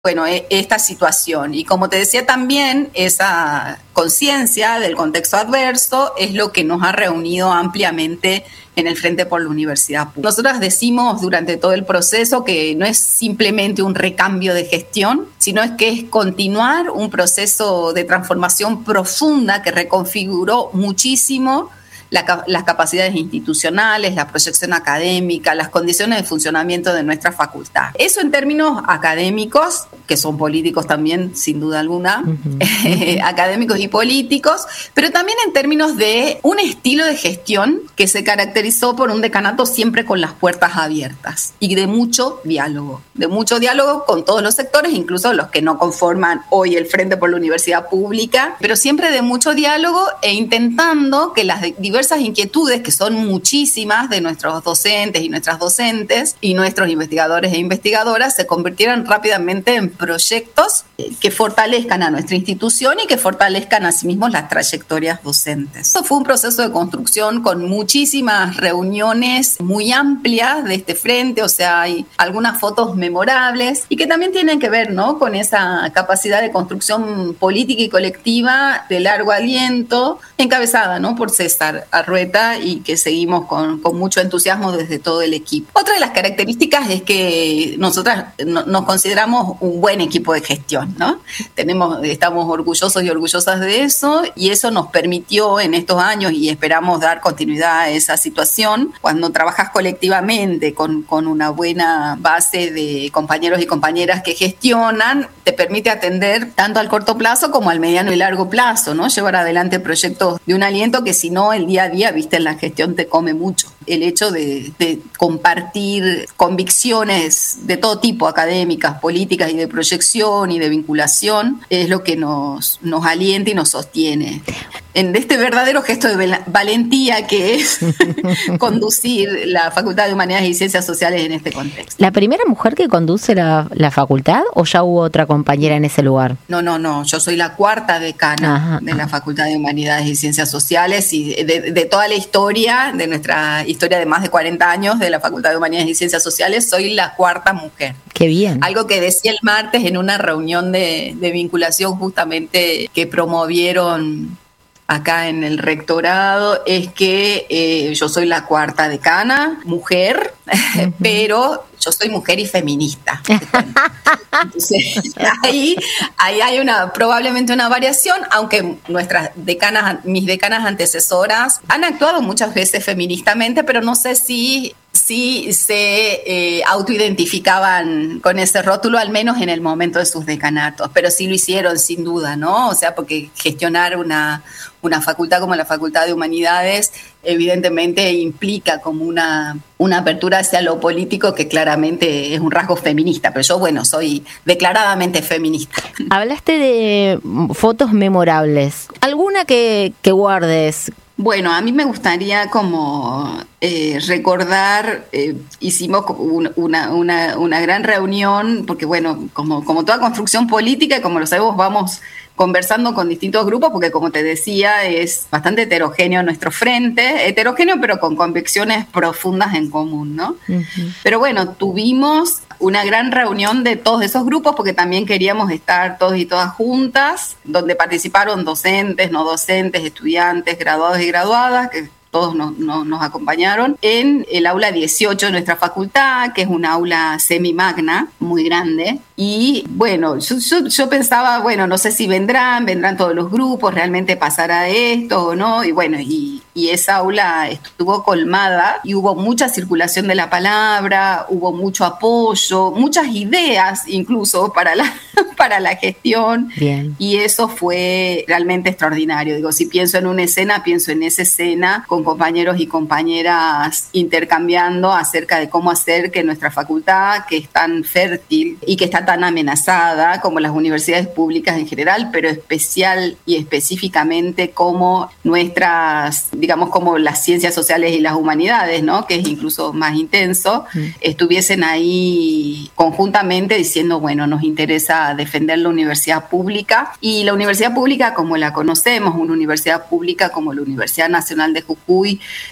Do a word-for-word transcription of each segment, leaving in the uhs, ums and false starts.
bueno, esta situación. Y como te decía también, esa conciencia del contexto adverso es lo que nos ha reunido ampliamente en el Frente por la Universidad Pública. Nosotras decimos durante todo el proceso que no es simplemente un recambio de gestión, sino es que es continuar un proceso de transformación profunda que reconfiguró muchísimo La, las capacidades institucionales, la proyección académica, las condiciones de funcionamiento de nuestra facultad. Eso en términos académicos, que son políticos también, sin duda alguna, uh-huh. eh, académicos y políticos, pero también en términos de un estilo de gestión que se caracterizó por un decanato siempre con las puertas abiertas y de mucho diálogo, de mucho diálogo con todos los sectores, incluso los que no conforman hoy el Frente por la Universidad Pública, pero siempre de mucho diálogo e intentando que las diversas esas inquietudes, que son muchísimas de nuestros docentes y nuestras docentes y nuestros investigadores e investigadoras, se convirtieran rápidamente en proyectos que fortalezcan a nuestra institución y que fortalezcan a sí mismos las trayectorias docentes. Esto fue un proceso de construcción con muchísimas reuniones muy amplias de este frente, o sea, hay algunas fotos memorables y que también tienen que ver, ¿no?, con esa capacidad de construcción política y colectiva de largo aliento, encabezada, ¿no?, por César Arrueta, y que seguimos con, con mucho entusiasmo desde todo el equipo. Otra de las características es que nosotras no, nos consideramos un buen equipo de gestión, ¿no? Tenemos, estamos orgullosos y orgullosas de eso, y eso nos permitió en estos años, y esperamos dar continuidad a esa situación, cuando trabajas colectivamente con, con una buena base de compañeros y compañeras que gestionan, te permite atender tanto al corto plazo como al mediano y largo plazo, ¿no? Llevar adelante proyectos de un aliento que, si no, el día a día, viste, en la gestión te come mucho. El hecho de, de compartir convicciones de todo tipo, académicas, políticas y de proyección y de vinculación, es lo que nos, nos alienta y nos sostiene en este verdadero gesto de valentía que es conducir la Facultad de Humanidades y Ciencias Sociales en este contexto. ¿La primera mujer que conduce la, la facultad o ya hubo otra compañera en ese lugar? No, no, no. Yo soy la cuarta decana ajá, de la Facultad de Humanidades y Ciencias Sociales, y de, de toda la historia, de nuestra historia de más de cuarenta años de la Facultad de Humanidades y Ciencias Sociales, soy la cuarta mujer. ¡Qué bien! Algo que decía el martes en una reunión de, de vinculación justamente que promovieron acá en el rectorado, es que eh, yo soy la cuarta decana, mujer, uh-huh. pero yo soy mujer y feminista. Entonces, ahí, ahí hay una, probablemente una variación, aunque nuestras decanas, mis decanas antecesoras han actuado muchas veces feministamente, pero no sé si, si se eh, autoidentificaban con ese rótulo, al menos en el momento de sus decanatos, pero sí lo hicieron sin duda, ¿no? O sea, porque gestionar una, una facultad como la Facultad de Humanidades evidentemente implica como una, una apertura hacia lo político que claramente es un rasgo feminista, pero yo, bueno, soy declaradamente feminista. Hablaste de fotos memorables. ¿Alguna que, que guardes? Bueno, a mí me gustaría como eh, recordar, eh, hicimos una, una, una gran reunión, porque bueno, como, como toda construcción política, y como lo sabemos, vamos conversando con distintos grupos, porque como te decía, es bastante heterogéneo nuestro frente, heterogéneo pero con convicciones profundas en común, ¿no? Uh-huh. Pero bueno, tuvimos una gran reunión de todos esos grupos, porque también queríamos estar todos y todas juntas, donde participaron docentes, no docentes, estudiantes, graduados y graduadas, que todos nos, nos, nos acompañaron, en el aula dieciocho de nuestra facultad, que es una aula semimagna, muy grande. Y bueno, yo, yo, yo pensaba, bueno, no sé si vendrán, vendrán todos los grupos, realmente pasará esto o no. Y bueno, y, y esa aula estuvo colmada y hubo mucha circulación de la palabra, hubo mucho apoyo, muchas ideas incluso para la, para la gestión. Bien. Y eso fue realmente extraordinario. Digo, si pienso en una escena, pienso en esa escena con compañeros y compañeras intercambiando acerca de cómo hacer que nuestra facultad, que es tan fértil y que está tan amenazada como las universidades públicas en general, pero especial y específicamente como nuestras, digamos, como las ciencias sociales y las humanidades, ¿no?, que es incluso más intenso, mm. estuviesen ahí conjuntamente diciendo, bueno, nos interesa defender la universidad pública, y la universidad pública como la conocemos, una universidad pública como la Universidad Nacional de Jujuy,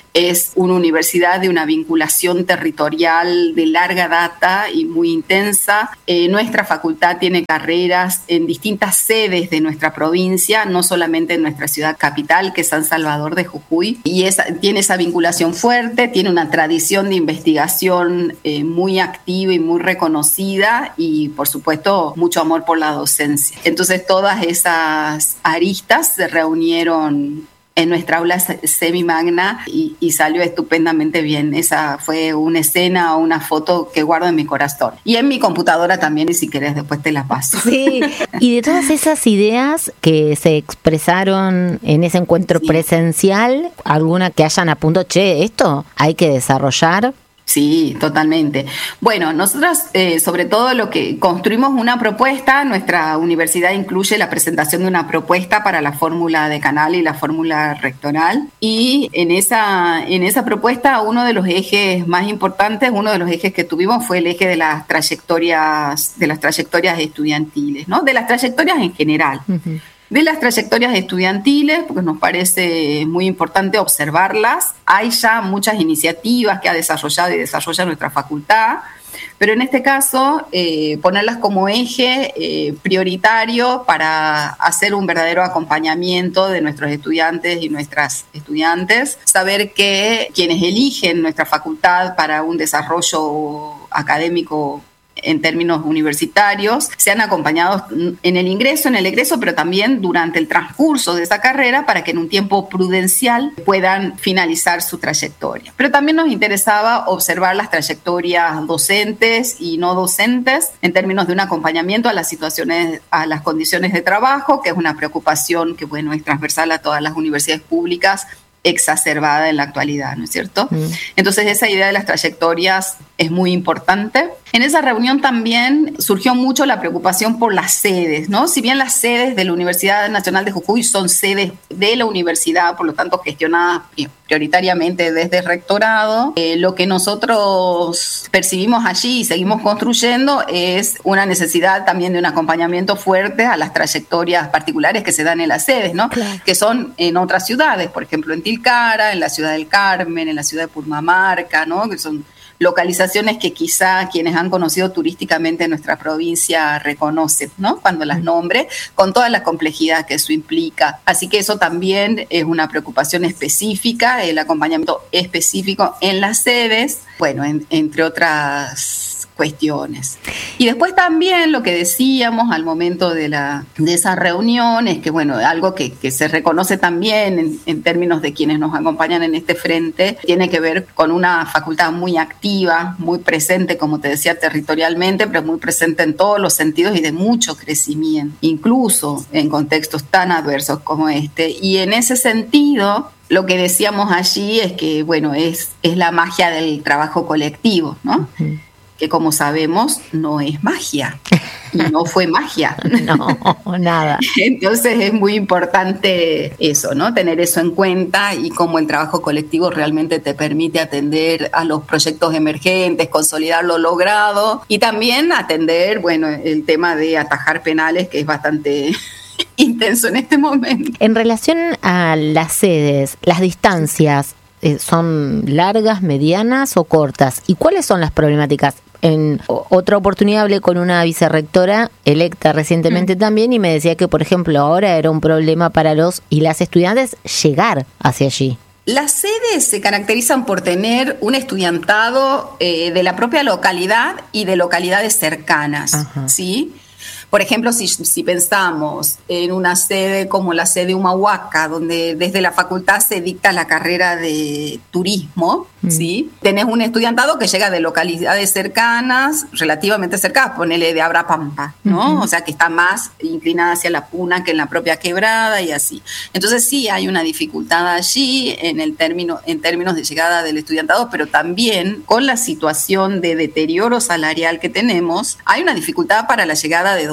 Es una universidad de una vinculación territorial de larga data y muy intensa. Eh, nuestra facultad tiene carreras en distintas sedes de nuestra provincia, no solamente en nuestra ciudad capital, que es San Salvador de Jujuy, y esa, tiene esa vinculación fuerte, tiene una tradición de investigación eh, muy activa y muy reconocida, y por supuesto mucho amor por la docencia. Entonces todas esas aristas se reunieron en nuestra aula semimagna y, y salió estupendamente bien. Esa fue una escena o una foto que guardo en mi corazón. Y en mi computadora también, y si querés después te la paso. Sí, y de todas esas ideas que se expresaron en ese encuentro sí. presencial, ¿alguna que hayan apuntado, che, esto hay que desarrollar? Sí, totalmente. Bueno, nosotros eh, sobre todo lo que construimos una propuesta, nuestra universidad incluye la presentación de una propuesta para la fórmula decanal y la fórmula rectoral, y en esa, en esa propuesta uno de los ejes más importantes, uno de los ejes que tuvimos fue el eje de las trayectorias, de las trayectorias estudiantiles, ¿no? De las trayectorias en general. Uh-huh. De las trayectorias estudiantiles, porque nos parece muy importante observarlas. Hay ya muchas iniciativas que ha desarrollado y desarrolla nuestra facultad, pero en este caso eh, ponerlas como eje eh, prioritario para hacer un verdadero acompañamiento de nuestros estudiantes y nuestras estudiantes. Saber que quienes eligen nuestra facultad para un desarrollo académico en términos universitarios, sean acompañados en el ingreso, en el egreso, pero también durante el transcurso de esa carrera para que en un tiempo prudencial puedan finalizar su trayectoria. Pero también nos interesaba observar las trayectorias docentes y no docentes en términos de un acompañamiento a las situaciones, a las condiciones de trabajo, que es una preocupación que, bueno, es transversal a todas las universidades públicas, exacerbada en la actualidad, ¿no es cierto? Mm. Entonces esa idea de las trayectorias es muy importante. En esa reunión también surgió mucho la preocupación por las sedes, ¿no? Si bien las sedes de la Universidad Nacional de Jujuy son sedes de la universidad, por lo tanto gestionadas prioritariamente desde el rectorado, eh, lo que nosotros percibimos allí y seguimos construyendo es una necesidad también de un acompañamiento fuerte a las trayectorias particulares que se dan en las sedes, ¿no? Claro. Que son en otras ciudades, por ejemplo en Tilcara, en la ciudad del Carmen, en la ciudad de Purmamarca, ¿no? Que son localizaciones que quizá quienes han conocido turísticamente nuestra provincia reconocen, ¿no? Cuando las nombre, con toda la complejidad que eso implica. Así que eso también es una preocupación específica, el acompañamiento específico en las sedes, bueno, en, entre otras cuestiones. Y después también lo que decíamos al momento de, la, de esa reunión es que, bueno, algo que, que se reconoce también en, en términos de quienes nos acompañan en este frente, tiene que ver con una facultad muy activa, muy presente, como te decía, territorialmente, pero muy presente en todos los sentidos y de mucho crecimiento, incluso en contextos tan adversos como este. Y en ese sentido, lo que decíamos allí es que, bueno, es, es la magia del trabajo colectivo, ¿no? Uh-huh. Que como sabemos no es magia y no fue magia. No, nada. Entonces es muy importante eso, ¿no? Tener eso en cuenta y cómo el trabajo colectivo realmente te permite atender a los proyectos emergentes, consolidar lo logrado y también atender, bueno, el tema de atajar penales, que es bastante intenso en este momento. En relación a las sedes, las distancias, ¿son largas, medianas o cortas? ¿Y cuáles son las problemáticas? En otra oportunidad hablé con una vicerrectora electa recientemente mm. también y me decía que, por ejemplo, ahora era un problema para los y las estudiantes llegar hacia allí. Las sedes se caracterizan por tener un estudiantado eh, de la propia localidad y de localidades cercanas, Ajá. ¿sí? Por ejemplo, si, si pensamos en una sede como la sede Humahuaca, donde desde la facultad se dicta la carrera de turismo, mm. ¿sí? Tenés un estudiantado que llega de localidades cercanas, relativamente cercanas, ponele de Abrapampa, ¿no? Uh-huh. O sea, que está más inclinada hacia la Puna que en la propia Quebrada y así. Entonces sí hay una dificultad allí en, el término, en términos de llegada del estudiantado, pero también con la situación de deterioro salarial que tenemos, hay una dificultad para la llegada de docentes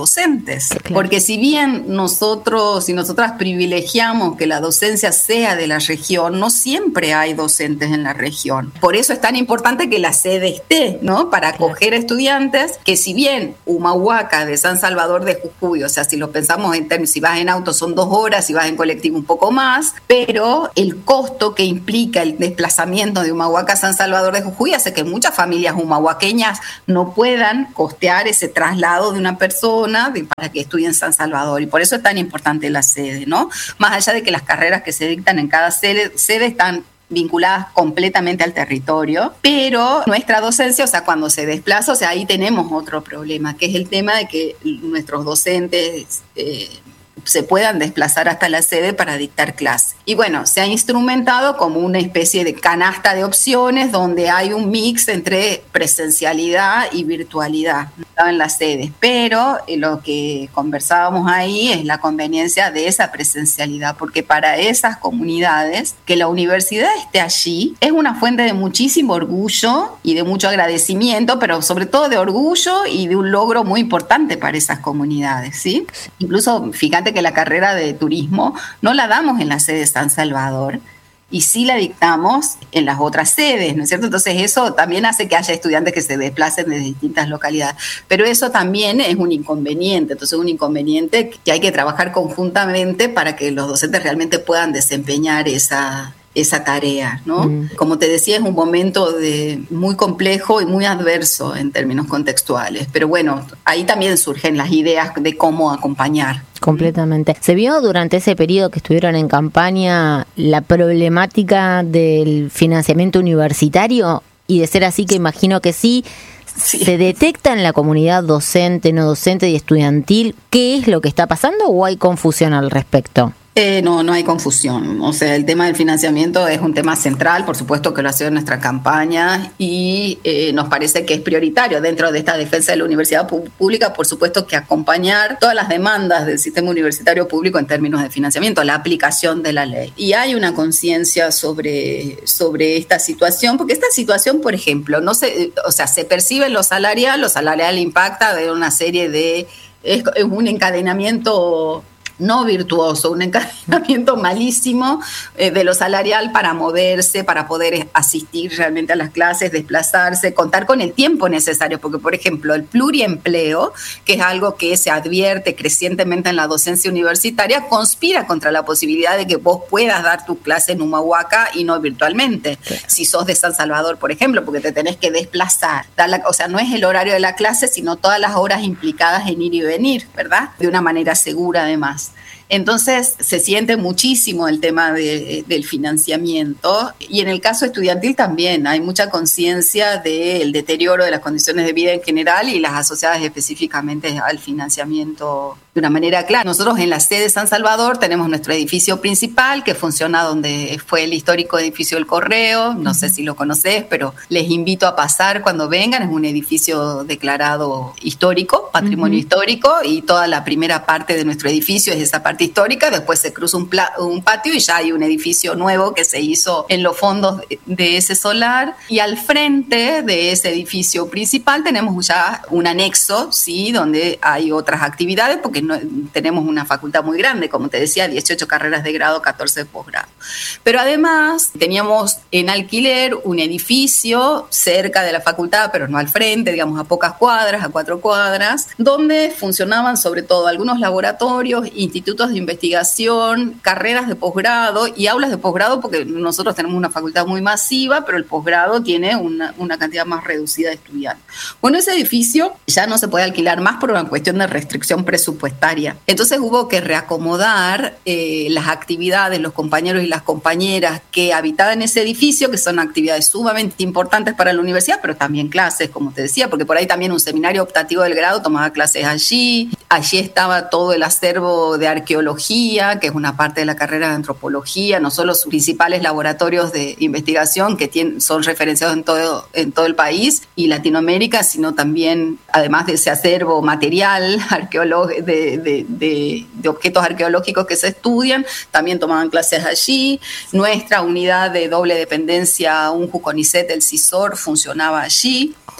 docentes. Claro. Porque si bien nosotros y nosotras privilegiamos que la docencia sea de la región, no siempre hay docentes en la región. Por eso es tan importante que la sede esté, ¿no? Para acoger a estudiantes que, si bien Humahuaca de San Salvador de Jujuy, o sea, si lo pensamos en términos, si vas en auto son dos horas, si vas en colectivo un poco más, pero el costo que implica el desplazamiento de Humahuaca a San Salvador de Jujuy hace que muchas familias humahuaqueñas no puedan costear ese traslado de una persona de, para que estudie en San Salvador, y por eso es tan importante la sede, ¿no? Más allá de que las carreras que se dictan en cada sede, sede están vinculadas completamente al territorio, pero nuestra docencia, o sea, cuando se desplaza, o sea, ahí tenemos otro problema, que es el tema de que nuestros docentes eh, se puedan desplazar hasta la sede para dictar clase. Y bueno, se ha instrumentado como una especie de canasta de opciones donde hay un mix entre presencialidad y virtualidad en las sedes, pero lo que conversábamos ahí es la conveniencia de esa presencialidad, porque para esas comunidades que la universidad esté allí es una fuente de muchísimo orgullo y de mucho agradecimiento, pero sobre todo de orgullo y de un logro muy importante para esas comunidades, ¿sí? Incluso, fíjate que la carrera de turismo no la damos en la sede de San Salvador, y sí la dictamos en las otras sedes, ¿no es cierto? Entonces eso también hace que haya estudiantes que se desplacen de distintas localidades, pero eso también es un inconveniente, entonces un inconveniente que hay que trabajar conjuntamente para que los docentes realmente puedan desempeñar esa esa tarea, ¿no? Mm. Como te decía, es un momento de muy complejo y muy adverso en términos contextuales, pero bueno, ahí también surgen las ideas de cómo acompañar. Completamente. ¿Se vio durante ese periodo que estuvieron en campaña la problemática del financiamiento universitario? Y de ser así, que imagino que sí, sí. ¿Se detecta en la comunidad docente, no docente y estudiantil qué es lo que está pasando, o hay confusión al respecto? Eh, no, no hay confusión. O sea, el tema del financiamiento es un tema central, por supuesto que lo ha sido en nuestra campaña, y eh, nos parece que es prioritario dentro de esta defensa de la universidad pública, por supuesto que acompañar todas las demandas del sistema universitario público en términos de financiamiento, la aplicación de la ley. Y hay una conciencia sobre, sobre esta situación, porque esta situación, por ejemplo, no se, o sea, se percibe en lo salarial, lo salarial impacta de una serie de, es, es un encadenamiento no virtuoso, un encadenamiento malísimo eh, de lo salarial para moverse, para poder asistir realmente a las clases, desplazarse, contar con el tiempo necesario, porque por ejemplo el pluriempleo, que es algo que se advierte crecientemente en la docencia universitaria, conspira contra la posibilidad de que vos puedas dar tu clase en Humahuaca y no virtualmente, sí. Si sos de San Salvador, por ejemplo, porque te tenés que desplazar, la, o sea, no es el horario de la clase, sino todas las horas implicadas en ir y venir, ¿verdad? De una manera segura además. Entonces se siente muchísimo el tema de, del financiamiento, y en el caso estudiantil también hay mucha conciencia del deterioro de las condiciones de vida en general y las asociadas específicamente al financiamiento de una manera clara. Nosotros en la sede de San Salvador tenemos nuestro edificio principal que funciona donde fue el histórico edificio del Correo, no sé si lo conoces, pero les invito a pasar cuando vengan. Es un edificio declarado histórico, patrimonio uh-huh. histórico, y toda la primera parte de nuestro edificio es esa parte histórica, después se cruza un, pla- un patio y ya hay un edificio nuevo que se hizo en los fondos de, de ese solar, y al frente de ese edificio principal tenemos ya un anexo, ¿sí? Donde hay otras actividades, porque no, tenemos una facultad muy grande, como te decía, dieciocho carreras de grado, catorce de posgrado. Pero además teníamos en alquiler un edificio cerca de la facultad, pero no al frente, digamos a pocas cuadras, a cuatro cuadras, donde funcionaban sobre todo algunos laboratorios, institutos de investigación, carreras de posgrado y aulas de posgrado, porque nosotros tenemos una facultad muy masiva, pero el posgrado tiene una, una cantidad más reducida de estudiantes. Bueno, ese edificio ya no se puede alquilar más por una cuestión de restricción presupuestaria. Entonces hubo que reacomodar eh, las actividades, los compañeros y las compañeras que habitaban ese edificio, que son actividades sumamente importantes para la universidad, pero también clases, como te decía, porque por ahí también un seminario optativo del grado tomaba clases allí. Allí estaba todo el acervo de arqueología, que es una parte de la carrera de antropología, no solo sus principales laboratorios de investigación que tienen, son referenciados en todo, en todo el país y Latinoamérica, sino también, además de ese acervo material arqueológico, de, de, de, de objetos arqueológicos que se estudian, también tomaban clases allí. Nuestra unidad de doble dependencia, un Juconicet, el CISOR, funcionaba allí.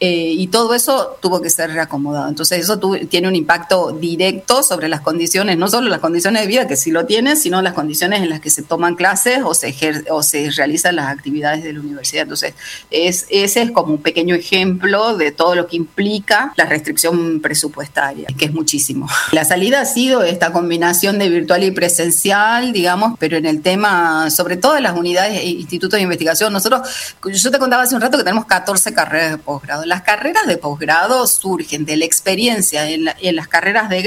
eh, y todo eso tuvo que ser reacomodado. Entonces eso tu, tiene un impacto directo sobre las condiciones, no solo las condiciones de vida, que sí lo tienen, sino las condiciones en las que se toman clases o se, ejer- o se realizan las actividades de la universidad. Entonces es, ese es como un pequeño ejemplo de todo lo que implica la restricción presupuestaria, que es muchísimo. La salida ha sido esta combinación de virtual y presencial, digamos, pero en el tema, sobre todo en las unidades e institutos de investigación, nosotros, yo te contaba hace un rato que tenemos catorce carreras de posgrado. Las carreras de posgrado surgen de la experiencia en, la, en las carreras de